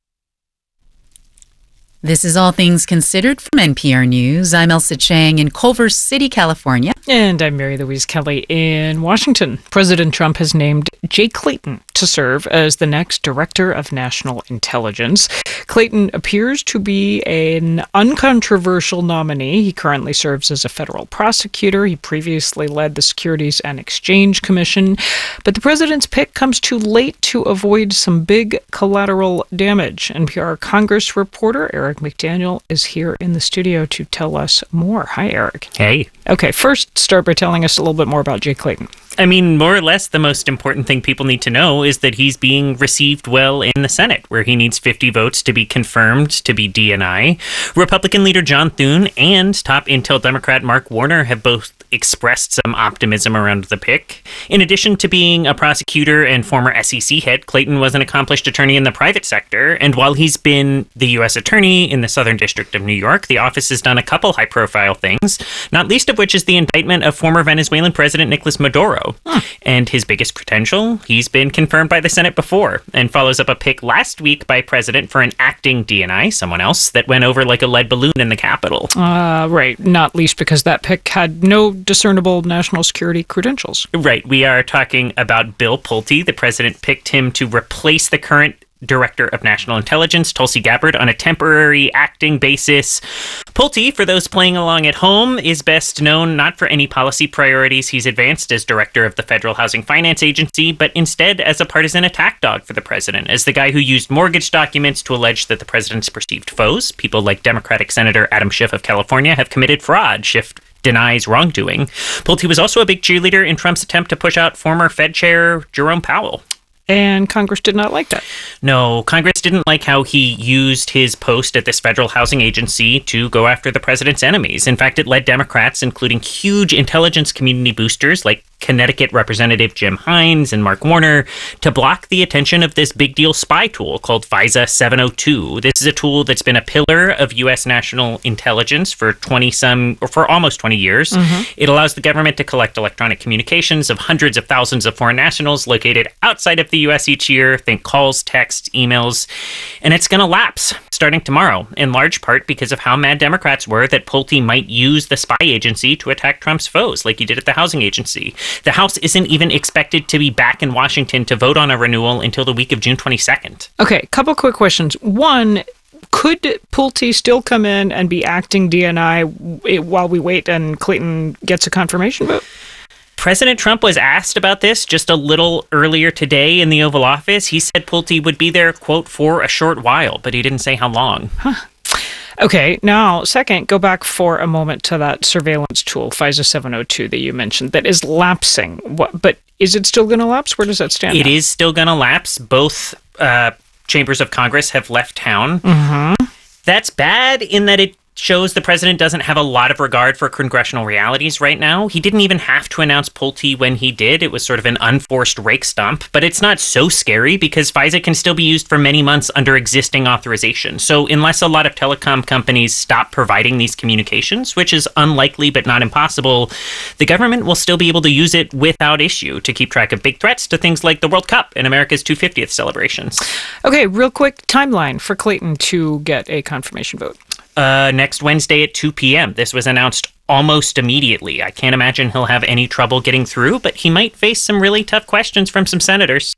This is All Things Considered from N P R News. I'm Elsa Chang in Culver City, California. And I'm Mary Louise Kelly in Washington. President Trump has named Jay Clayton to serve as the next Director of National Intelligence. Clayton appears to be an uncontroversial nominee. He currently serves as a federal prosecutor. He previously led the Securities and Exchange Commission. But the president's pick comes too late to avoid some big collateral damage. N P R Congress reporter Eric McDaniel is here in the studio to tell us more. Hi, Eric. Hey. Okay, first start by telling us a little bit more about Jay Clayton. I mean, more or less, the most important thing people need to know is that he's being received well in the Senate, where he needs fifty votes to be confirmed to be D N I. Republican leader John Thune and top Intel Democrat Mark Warner have both expressed some optimism around the pick. In addition to being a prosecutor and former S E C head, Clayton was an accomplished attorney in the private sector, and while he's been the U S attorney in the Southern District of New York, the office has done a couple high-profile things, not least of which is the indictment of former Venezuelan President Nicolas Maduro. Huh. And his biggest credential, he's been confirmed by the Senate before, and follows up a pick last week by President for an acting D N I, someone else, that went over like a lead balloon in the Capitol. Uh, right, not least because that pick had no discernible national security credentials. Right, we are talking about Bill Pulte. The president picked him to replace the current Director of National Intelligence, Tulsi Gabbard, on a temporary acting basis. Pulte, for those playing along at home, is best known not for any policy priorities he's advanced as director of the Federal Housing Finance Agency, but instead as a partisan attack dog for the president, as the guy who used mortgage documents to allege that the president's perceived foes, people like Democratic Senator Adam Schiff of California, have committed fraud. Schiff denies wrongdoing. Pulte was also a big cheerleader in Trump's attempt to push out former Fed Chair Jerome Powell. And Congress did not like that. No, Congress didn't like how he used his post at this federal housing agency to go after the president's enemies. In fact, it led Democrats, including huge intelligence community boosters like Connecticut Representative Jim Hines and Mark Warner, to block the attention of this big deal spy tool called FISA seven oh two. This is a tool that's been a pillar of U S national intelligence for twenty some, or for almost twenty years. Mm-hmm. It allows the government to collect electronic communications of hundreds of thousands of foreign nationals located outside of the U S each year. Think calls, texts, emails, and it's going to lapse starting tomorrow, in large part because of how mad Democrats were that Pulte might use the spy agency to attack Trump's foes, like he did at the housing agency. The House isn't even expected to be back in Washington to vote on a renewal until the week of June twenty-second. Okay, couple quick questions. One, could Pulte still come in and be acting D N I while we wait and Clayton gets a confirmation vote? President Trump was asked about this just a little earlier today in the Oval Office. He said Pulte would be there, quote, for a short while, but he didn't say how long. Huh. Okay, now, second, go back for a moment to that surveillance tool, FISA seven oh two, that you mentioned, that is lapsing. What, but is it still going to lapse? Where does that stand? It now? is still going to lapse. Both uh, chambers of Congress have left town. Mm-hmm. That's bad in that it shows the president doesn't have a lot of regard for congressional realities right now. He didn't even have to announce Pulte when he did. It was sort of an unforced rake stomp, but it's not so scary because FISA can still be used for many months under existing authorization. So unless a lot of telecom companies stop providing these communications, which is unlikely but not impossible, the government will still be able to use it without issue to keep track of big threats to things like the World Cup and America's two hundred fiftieth celebrations. Okay, real quick timeline for Clayton to get a confirmation vote. Uh, next Wednesday at two p.m. This was announced almost immediately. I can't imagine he'll have any trouble getting through, but he might face some really tough questions from some senators.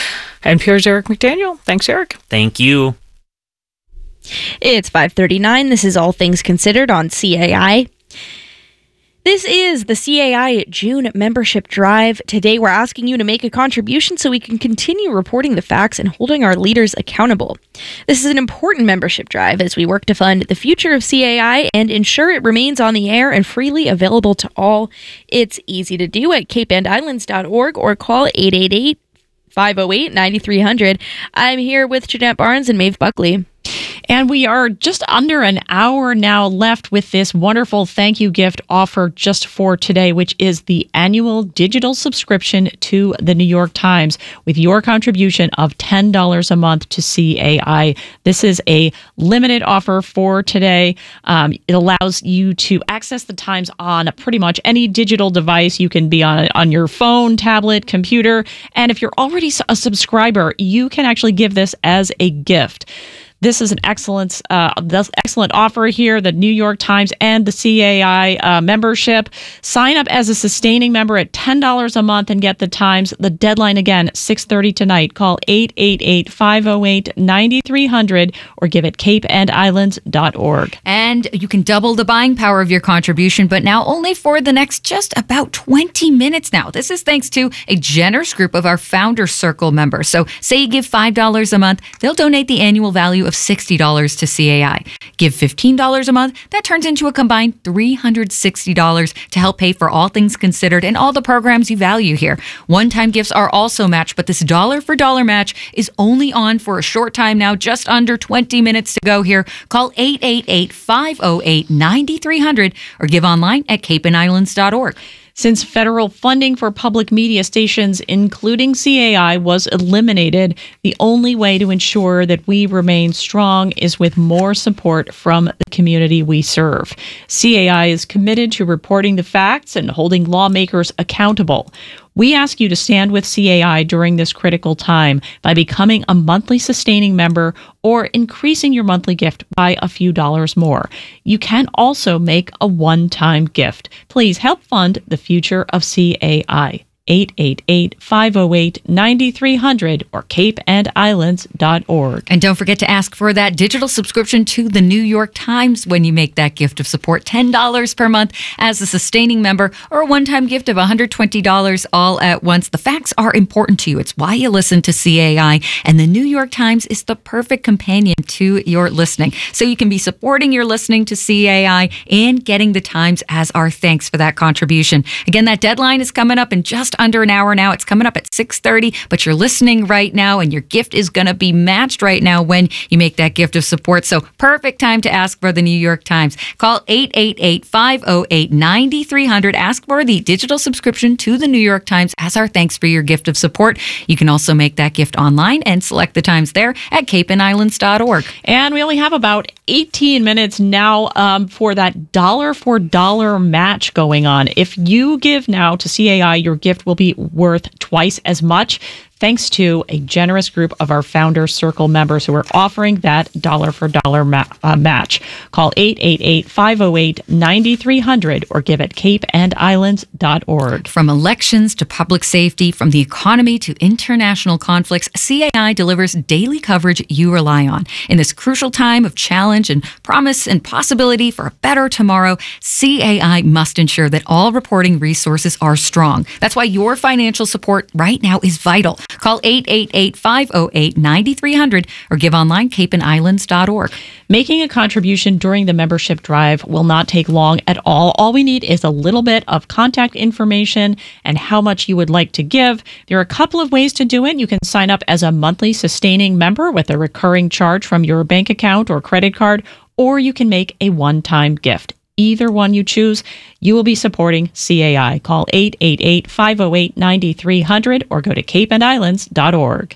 N P R's Eric McDaniel. Thanks, Eric. Thank you. It's five thirty-nine. This is All Things Considered on C A I. This is the C A I June membership drive. Today, we're asking you to make a contribution so we can continue reporting the facts and holding our leaders accountable. This is an important membership drive as we work to fund the future of C A I and ensure it remains on the air and freely available to all. It's easy to do at cape and islands dot org or call eight eight eight, five oh eight, nine three hundred. I'm here with Jeanette Barnes and Maeve Buckley. And we are just under an hour now left with this wonderful thank you gift offer just for today, which is the annual digital subscription to the New York Times with your contribution of ten dollars a month to C A I. This is a limited offer for today. Um, it allows you to access the Times on pretty much any digital device. You can be on, on your phone, tablet, computer. And if you're already a subscriber, you can actually give this as a gift. This is an excellent, uh, excellent offer here, the New York Times and the C A I uh, membership. Sign up as a sustaining member at ten dollars a month and get the Times. The deadline again, six thirty tonight. Call eight eight eight, five oh eight, nine three hundred or give at cape and islands dot org. And you can double the buying power of your contribution, but now only for the next just about twenty minutes now. This is thanks to a generous group of our Founder Circle members. So say you give five dollars a month, they'll donate the annual value of sixty dollars to C A I. Give fifteen dollars a month, that turns into a combined three hundred sixty dollars to help pay for all things considered and all the programs you value here. One-time gifts are also matched, but this dollar-for-dollar match is only on for a short time now, just under twenty minutes to go here. Call eight eight eight, five oh eight, nine three hundred or give online at cape and islands dot org. Since federal funding for public media stations, including C A I, was eliminated, the only way to ensure that we remain strong is with more support from the community we serve. C A I is committed to reporting the facts and holding lawmakers accountable. We ask you to stand with C A I during this critical time by becoming a monthly sustaining member or increasing your monthly gift by a few dollars more. You can also make a one-time gift. Please help fund the future of C A I. eight eight eight, five oh eight, nine three hundred or cape and islands dot org. And don't forget to ask for that digital subscription to the New York Times when you make that gift of support, ten dollars per month as a sustaining member or a one-time gift of one hundred twenty dollars all at once. The facts are important to you. It's why you listen to C A I, and the New York Times is the perfect companion to your listening. So you can be supporting your listening to C A I and getting the Times as our thanks for that contribution. Again, that deadline is coming up in just under an hour now. It's coming up at six thirty, but you're listening right now and your gift is going to be matched right now when you make that gift of support. So perfect time to ask for the New York Times. Call eight eight eight, five oh eight, nine three hundred. Ask for the digital subscription to the New York Times as our thanks for your gift of support. You can also make that gift online and select the Times there at cape and islands dot org. And we only have about eighteen minutes now um, for that dollar for dollar match going on. If you give now to C A I, your gift will be worth twice as much, thanks to a generous group of our Founder Circle members who are offering that dollar for dollar ma- uh, match. Call eight eight eight, five oh eight, nine three hundred or give at cape and islands dot org. From elections to public safety, from the economy to international conflicts, C A I delivers daily coverage you rely on. In this crucial time of challenge and promise and possibility for a better tomorrow, C A I must ensure that all reporting resources are strong. That's why your financial support right now is vital. Call eight eight eight, five oh eight, nine three hundred or give online cape and islands dot org. Making a contribution during the membership drive will not take long at all. All we need is a little bit of contact information and how much you would like to give. There are a couple of ways to do it. You can sign up as a monthly sustaining member with a recurring charge from your bank account or credit card, or you can make a one-time gift. Either one you choose, you will be supporting C A I. Call eight eight eight, five oh eight, nine three hundred or go to cape and islands dot org.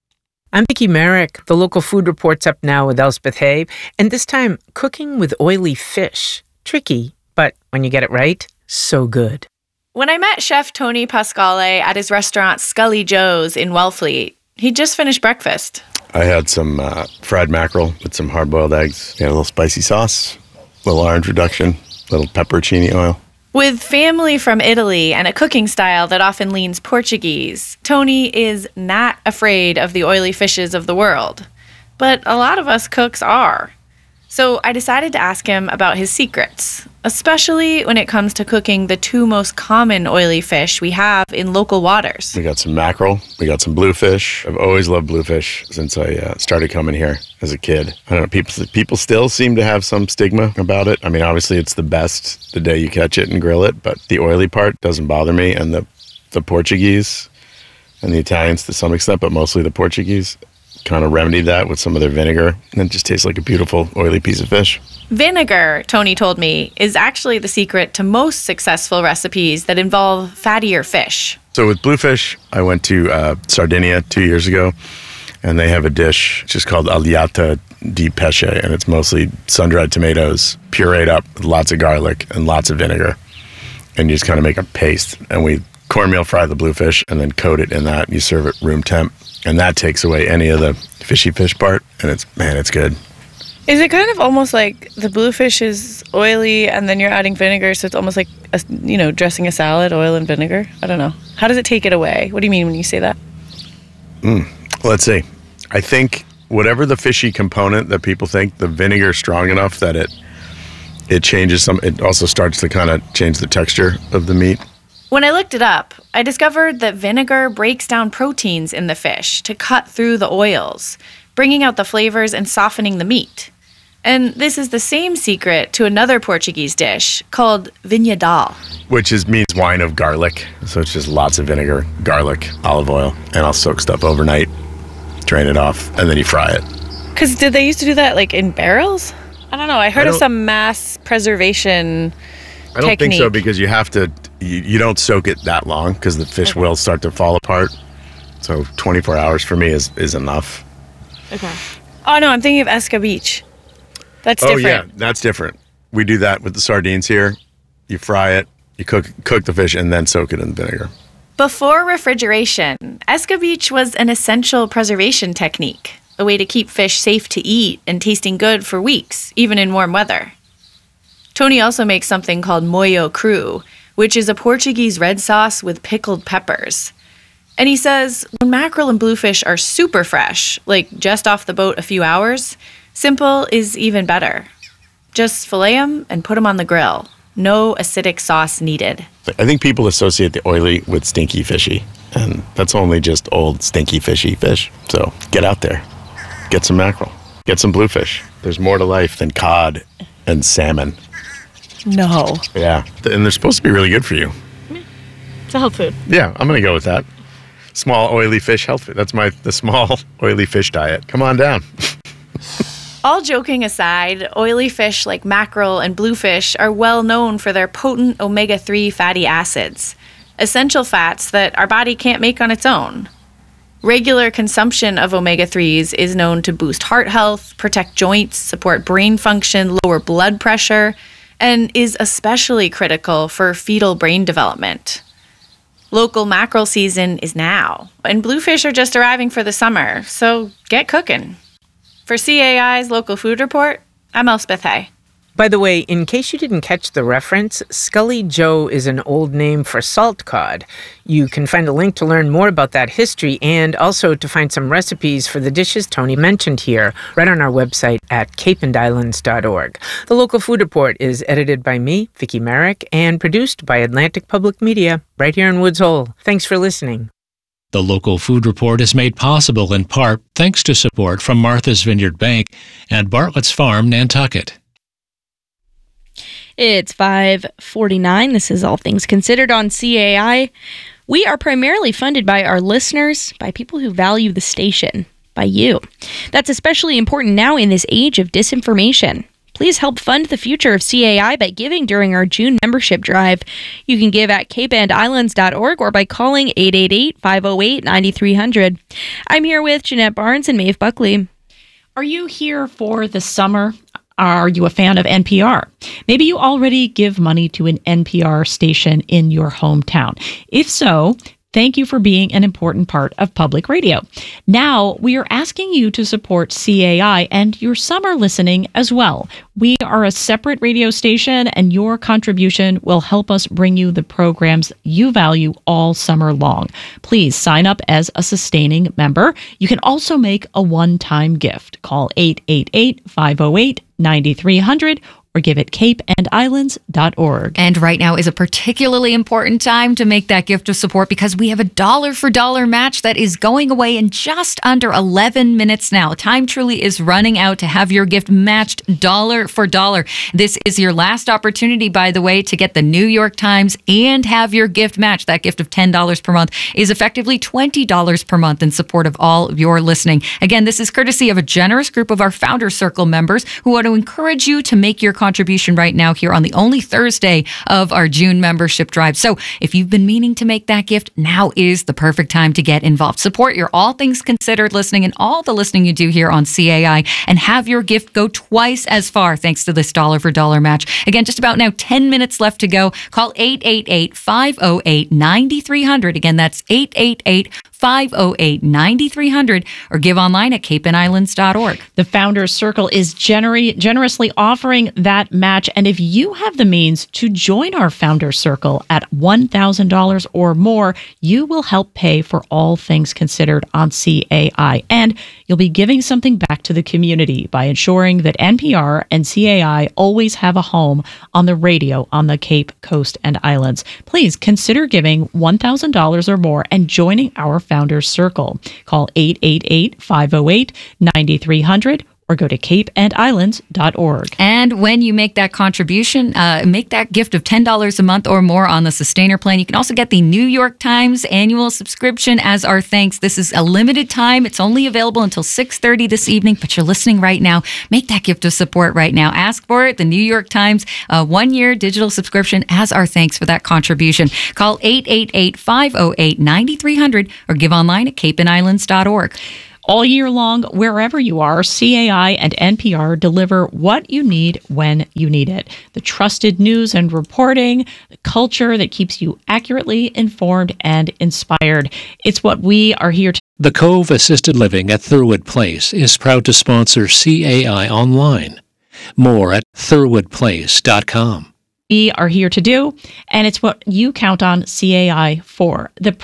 I'm Vicki Merrick. The local food report's up now with Elspeth Hay, and this time cooking with oily fish. Tricky, but when you get it right, so good. When I met Chef Tony Pasquale at his restaurant Scully Joe's in Wellfleet, he'd just finished breakfast. I had some uh, fried mackerel with some hard-boiled eggs. Got a little spicy sauce, a little orange reduction, a little pepperoncini oil. With family from Italy and a cooking style that often leans Portuguese, Tony is not afraid of the oily fishes of the world. But a lot of us cooks are. So I decided to ask him about his secrets, especially when it comes to cooking the two most common oily fish we have in local waters. We got some mackerel, we got some bluefish. I've always loved bluefish since I uh, started coming here as a kid. I don't know, people people still seem to have some stigma about it. I mean, obviously it's the best the day you catch it and grill it, but the oily part doesn't bother me. And the, the Portuguese and the Italians to some extent, but mostly the Portuguese, kind of remedied that with some of their vinegar, and it just tastes like a beautiful, oily piece of fish. Vinegar, Tony told me, is actually the secret to most successful recipes that involve fattier fish. So with bluefish, I went to uh, Sardinia two years ago, and they have a dish just called agliata di pesce, and it's mostly sun-dried tomatoes, pureed up with lots of garlic and lots of vinegar. And you just kind of make a paste, and we cornmeal fry the bluefish and then coat it in that, and you serve it room temp. And that takes away any of the fishy fish part, and it's, man, it's good. Is it kind of almost like the bluefish is oily and then you're adding vinegar, so it's almost like, a, you know, dressing a salad, oil and vinegar? I don't know. How does it take it away? What do you mean when you say that? Mm. Let's see. I think whatever the fishy component that people think, the vinegar is strong enough that it it changes some, it also starts to kind of change the texture of the meat. When I looked it up, I discovered that vinegar breaks down proteins in the fish to cut through the oils, bringing out the flavors and softening the meat. And this is the same secret to another Portuguese dish called vinhadal. Which is means wine of garlic. So it's just lots of vinegar, garlic, olive oil, and I'll soak stuff overnight, drain it off, and then you fry it. Because did they used to do that like in barrels? I don't know. I heard I of some mass preservation I don't technique. think so, because you have to, you, you don't soak it that long because the fish Okay. will start to fall apart. So twenty-four hours for me is, is enough. Okay. Oh, no, I'm thinking of escabeche. That's oh different. yeah, that's different. We do that with the sardines here. You fry it, you cook cook the fish, and then soak it in vinegar. Before refrigeration, escabeche was an essential preservation technique, a way to keep fish safe to eat and tasting good for weeks, even in warm weather. Tony also makes something called molho cru, which is a Portuguese red sauce with pickled peppers. And he says when mackerel and bluefish are super fresh, like just off the boat a few hours, simple is even better. Just fillet them and put them on the grill. No acidic sauce needed. I think people associate the oily with stinky fishy, and that's only just old stinky fishy fish. So get out there, get some mackerel, get some bluefish. There's more to life than cod and salmon. No. Yeah, and they're supposed to be really good for you. It's a health food. Yeah, I'm gonna go with that. Small oily fish health food. That's my the small oily fish diet. Come on down. All joking aside, oily fish like mackerel and bluefish are well known for their potent omega three fatty acids, essential fats that our body can't make on its own. Regular consumption of omega threes is known to boost heart health, protect joints, support brain function, lower blood pressure, and is especially critical for fetal brain development. Local mackerel season is now, and bluefish are just arriving for the summer, so get cooking. For C A I's Local Food Report, I'm Elspeth Hay. By the way, in case you didn't catch the reference, Scully Joe is an old name for salt cod. You can find a link to learn more about that history and also to find some recipes for the dishes Tony mentioned here right on our website at cape and islands dot org. The Local Food Report is edited by me, Vicki Merrick, and produced by Atlantic Public Media right here in Woods Hole. Thanks for listening. The Local Food Report is made possible in part thanks to support from Martha's Vineyard Bank and Bartlett's Farm, Nantucket. It's five forty-nine. This is All Things Considered on C A I. We are primarily funded by our listeners, by people who value the station, by you. That's especially important now in this age of disinformation. Please help fund the future of C A I by giving during our June membership drive. You can give at cape and islands dot org or by calling eight eight eight, five oh eight, nine three hundred. I'm here with Jeanette Barnes and Maeve Buckley. Are you here for the summer? Are you a fan of N P R? Maybe you already give money to an N P R station in your hometown. If so, thank you for being an important part of public radio. Now, we are asking you to support C A I and your summer listening as well. We are a separate radio station, and your contribution will help us bring you the programs you value all summer long. Please sign up as a sustaining member. You can also make a one-time gift. Call eight eight eight, five oh eight, nine three hundred or give at cape and islands dot org. And right now is a particularly important time to make that gift of support because we have a dollar for dollar match that is going away in just under eleven minutes now. Time truly is running out to have your gift matched dollar for dollar. This is your last opportunity, by the way, to get the New York Times and have your gift matched. That gift of ten dollars per month is effectively twenty dollars per month in support of all of your listening. Again, this is courtesy of a generous group of our Founders Circle members who want to encourage you to make your contribution right now here on the only Thursday of our June membership drive. So if you've been meaning to make that gift, now is the perfect time to get involved. Support your All Things Considered listening and all the listening you do here on C A I and have your gift go twice as far thanks to this dollar for dollar match. Again, just about now ten minutes left to go. Call eight eight eight, five oh eight, nine three hundred. Again, that's eight eight eight, five oh eight, nine three hundred or give online at cape and islands dot org. The Founders Circle is gener- generously offering that match. And if you have the means to join our Founders Circle at one thousand dollars or more, you will help pay for All Things Considered on C A I. And you'll be giving something back to the community by ensuring that N P R and C A I always have a home on the radio on the Cape Coast and Islands. Please consider giving one thousand dollars or more and joining our Founders Circle. Call eight eight eight, five oh eight, nine three hundred or go to cape and islands dot org. And when you make that contribution, uh, make that gift of ten dollars a month or more on the Sustainer plan. You can also get the New York Times annual subscription as our thanks. This is a limited time. It's only available until six thirty this evening, but you're listening right now. Make that gift of support right now. Ask for it, the New York Times uh, one-year digital subscription as our thanks for that contribution. Call eight eight eight, five oh eight, nine three hundred or give online at cape and islands dot org. All year long, wherever you are, C A I and N P R deliver what you need when you need it. The trusted news and reporting, the culture that keeps you accurately informed and inspired. It's what we are here to. The Cove Assisted Living at Thurwood Place is proud to sponsor C A I Online. More at thurwood place dot com. We are here to do, and it's what you count on C A I for. The